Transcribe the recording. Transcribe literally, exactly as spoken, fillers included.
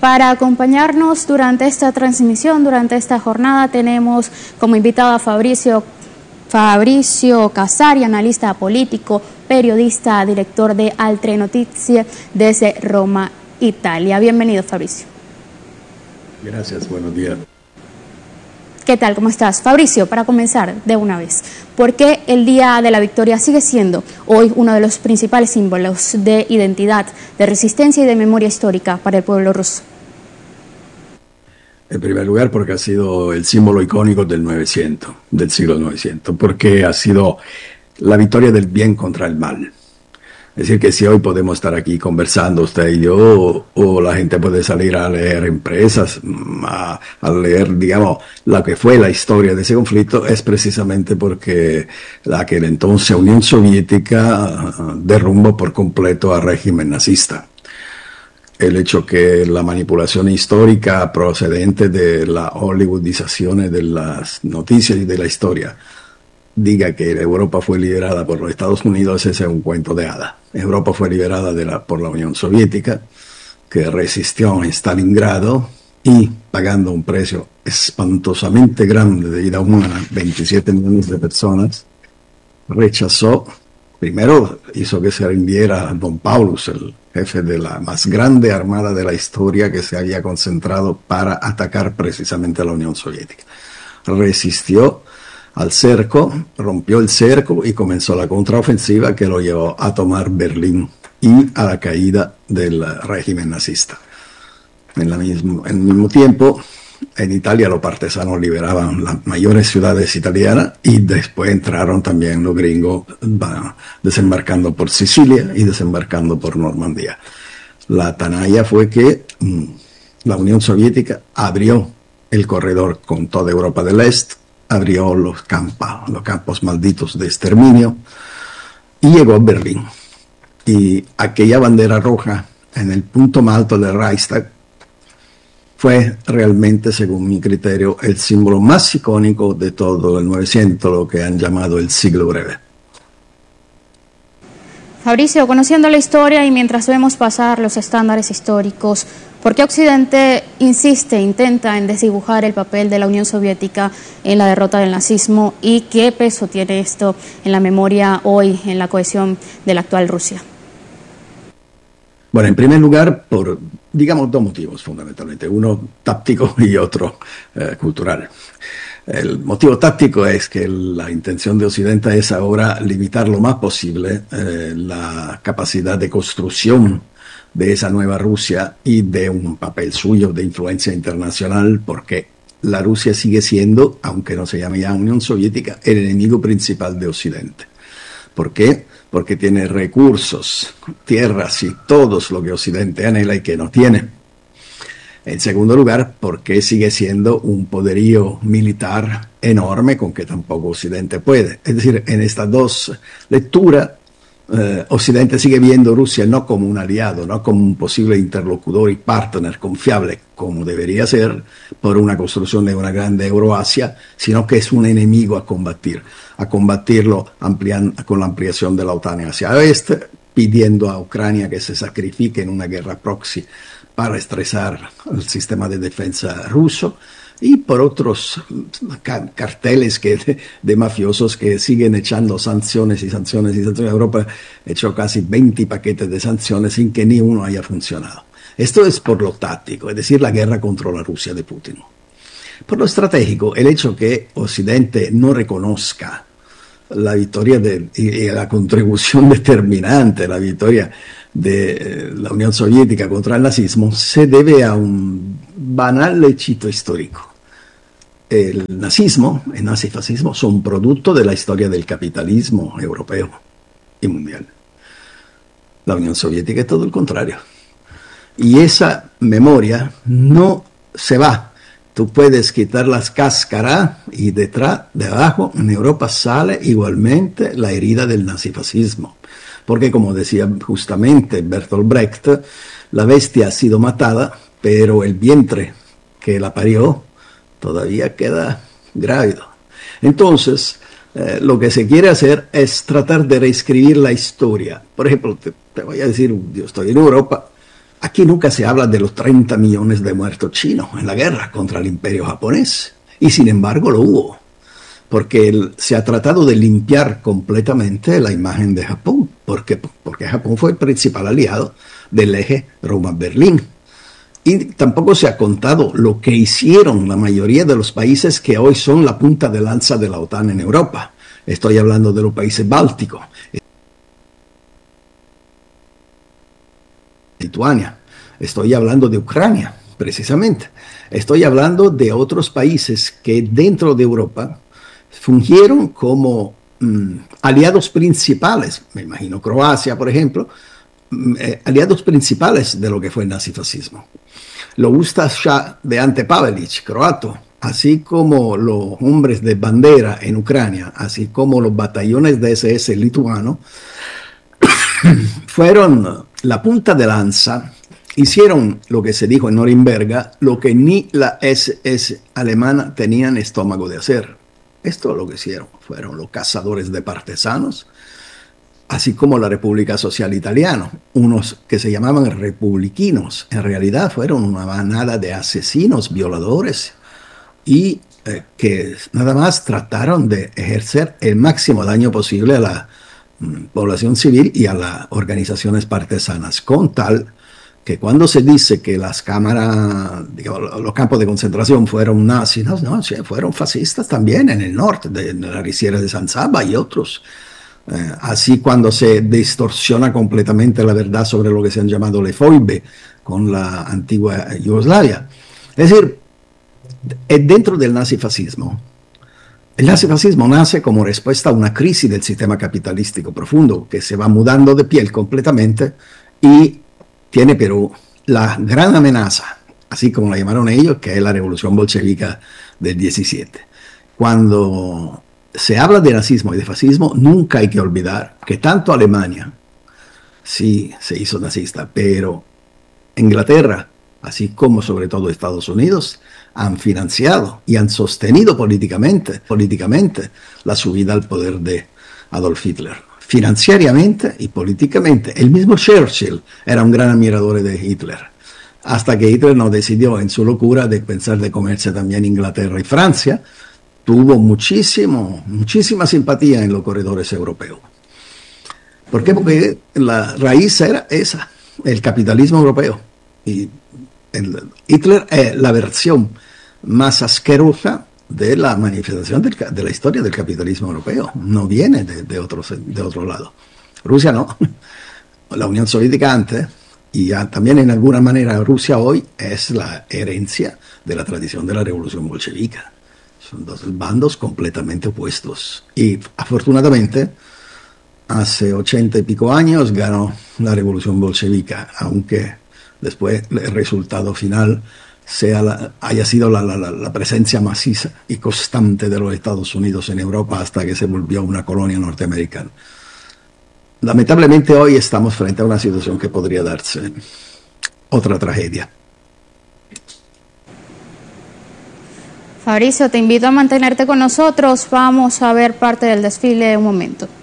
Para acompañarnos durante esta transmisión, durante esta jornada, tenemos como invitado a Fabricio, Fabricio Casari, analista político, periodista, director de Altre Notizie desde Roma, Italia. Bienvenido, Fabricio. Gracias, buenos días. ¿Qué tal? ¿Cómo estás? Fabricio, para comenzar de una vez, ¿por qué el Día de la Victoria sigue siendo hoy uno de los principales símbolos de identidad, de resistencia y de memoria histórica para el pueblo ruso? En primer lugar, porque ha sido el símbolo icónico del novecientos, del siglo novecientos, porque ha sido la victoria del bien contra el mal. Es decir, que si hoy podemos estar aquí conversando usted y yo, o, o la gente puede salir a leer empresas, a, a leer, digamos, lo que fue la historia de ese conflicto, es precisamente porque la aquel entonces Unión Soviética uh, derrumbó por completo al régimen nazista. El hecho que la manipulación histórica procedente de la hollywoodización de las noticias y de la historia diga que Europa fue liderada por los Estados Unidos, ese es un cuento de hadas. Europa fue liberada de la, por la Unión Soviética, que resistió en Stalingrado y, pagando un precio espantosamente grande de vida humana, veintisiete millones de personas, rechazó, primero hizo que se rindiera Don Paulus, el jefe de la más grande armada de la historia que se había concentrado para atacar precisamente a la Unión Soviética. Resistió al cerco, rompió el cerco y comenzó la contraofensiva que lo llevó a tomar Berlín y a la caída del régimen nazista. En, la mismo, en el mismo tiempo, en Italia los partisanos liberaban las mayores ciudades italianas y después entraron también los gringos desembarcando por Sicilia y desembarcando por Normandía. La tanalla fue que mmm, la Unión Soviética abrió el corredor con toda Europa del Este, abrió los campos, los campos malditos de exterminio y llegó a Berlín. Y aquella bandera roja en el punto más alto del Reichstag fue realmente, según mi criterio, el símbolo más icónico de todo el novecientos, lo que han llamado el siglo breve. Fabricio, conociendo la historia y mientras vemos pasar los estándares históricos, ¿por qué Occidente insiste, intenta en desdibujar el papel de la Unión Soviética en la derrota del nazismo y qué peso tiene esto en la memoria hoy, en la cohesión de la actual Rusia? Bueno, en primer lugar, por, digamos, dos motivos fundamentalmente, uno táctico y otro eh, cultural. El motivo táctico es que la intención de Occidente es ahora limitar lo más posible eh, la capacidad de construcción de esa nueva Rusia y de un papel suyo de influencia internacional, porque la Rusia sigue siendo, aunque no se llame ya Unión Soviética, el enemigo principal de Occidente. ¿Por qué? Porque tiene recursos, tierras y todo lo que Occidente anhela y que no tiene. En segundo lugar, porque sigue siendo un poderío militar enorme con que tampoco Occidente puede. Es decir, en estas dos lecturas, eh, Occidente sigue viendo a Rusia no como un aliado, no como un posible interlocutor y partner confiable, como debería ser por una construcción de una grande Euroasia, sino que es un enemigo a combatir, a combatirlo amplian, con la ampliación de la OTAN hacia el oeste, pidiendo a Ucrania que se sacrifique en una guerra proxy para estresar el sistema de defensa ruso, y por otros carteles que de, de mafiosos que siguen echando sanciones y sanciones y sanciones. Europa echó casi veinte paquetes de sanciones sin que ni uno haya funcionado. Esto es por lo táctico, es decir, la guerra contra la Rusia de Putin. Por lo estratégico, el hecho que Occidente no reconozca la victoria de, y la contribución determinante, la victoria de la Unión Soviética contra el nazismo, se debe a un banal hecho histórico. El nazismo, el nazifascismo, son producto de la historia del capitalismo europeo y mundial. La Unión Soviética es todo el contrario. Y esa memoria no se va. Tú puedes quitar las cáscaras y detrás, debajo, en Europa sale igualmente la herida del nazifascismo. Porque, como decía justamente Bertolt Brecht, la bestia ha sido matada, pero el vientre que la parió todavía queda grávido. Entonces, eh, lo que se quiere hacer es tratar de reescribir la historia. Por ejemplo, te, te voy a decir, yo estoy en Europa, Aquí nunca se habla de los treinta millones de muertos chinos en la guerra contra el imperio japonés, y sin embargo lo hubo, porque el, se ha tratado de limpiar completamente la imagen de Japón, porque, porque Japón fue el principal aliado del eje Roma-Berlín. Y tampoco se ha contado lo que hicieron la mayoría de los países que hoy son la punta de lanza de la OTAN en Europa. Estoy hablando de los países bálticos, Lituania, estoy hablando de Ucrania, precisamente. Estoy hablando de otros países que dentro de Europa fungieron como mmm, aliados principales, me imagino Croacia, por ejemplo, eh, aliados principales de lo que fue el nazifascismo. Lo Ustaš de Ante Pavelić, croato, así como los hombres de bandera en Ucrania, así como los batallones de ese ese lituano, fueron la punta de lanza, hicieron lo que se dijo en Norimberga, lo que ni la ese ese alemana tenían estómago de hacer. Esto es lo que hicieron, fueron los cazadores de partisanos, así como la República Social Italiana, unos que se llamaban republiquinos, en realidad fueron una manada de asesinos, violadores, y eh, que nada más trataron de ejercer el máximo daño posible a la mm, población civil y a las organizaciones partisanas, con tal que cuando se dice que las cámaras, digamos, los campos de concentración fueron nazis, no, no, fueron fascistas también en el norte, de, de la Risiera de San Saba y otros. Eh, así cuando se distorsiona completamente la verdad sobre lo que se han llamado le foibe con la antigua Yugoslavia. Es decir, dentro del nazifascismo, el nazifascismo nace como respuesta a una crisis del sistema capitalístico profundo que se va mudando de piel completamente y tiene pero la gran amenaza, así como la llamaron ellos, que es la revolución bolchevica del diecisiete. Cuando se habla de nazismo y de fascismo, nunca hay que olvidar que tanto Alemania sí se hizo nazista, pero Inglaterra, así como sobre todo Estados Unidos, han financiado y han sostenido políticamente, políticamente la subida al poder de Adolf Hitler. Financieramente y políticamente. El mismo Churchill era un gran admirador de Hitler, hasta que Hitler no decidió en su locura de pensar de comerse también Inglaterra y Francia. Tuvo muchísimo, muchísima simpatía en los corredores europeos. ¿Por qué? Porque la raíz era esa, el capitalismo europeo. Y el, Hitler es la versión más asquerosa de la manifestación del, de la historia del capitalismo europeo. No viene de, de, otros, de otro lado. Rusia no. La Unión Soviética antes, y ya también en alguna manera Rusia hoy, es la herencia de la tradición de la revolución bolchevica. Son dos bandos completamente opuestos. Y afortunadamente, hace ochenta y pico años ganó la revolución bolchevica, aunque después el resultado final sea la, haya sido la, la, la presencia maciza y constante de los Estados Unidos en Europa hasta que se volvió una colonia norteamericana. Lamentablemente hoy estamos frente a una situación que podría darse otra tragedia. Fabricio, te invito a mantenerte con nosotros. Vamos a ver parte del desfile un momento.